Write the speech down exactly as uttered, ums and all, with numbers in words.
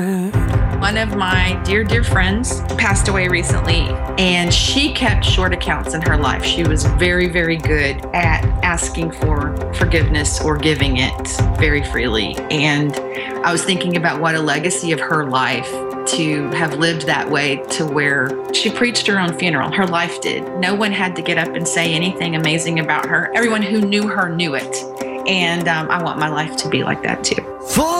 One of my dear, dear friends passed away recently, and she kept short accounts in her life. She was very, very good at asking for forgiveness or giving it very freely. And I was thinking about what a legacy of her life to have lived that way, to where she preached her own funeral. Her life did. No one had to get up and say anything amazing about her. Everyone who knew her knew it. And um, I want my life to be like that too. For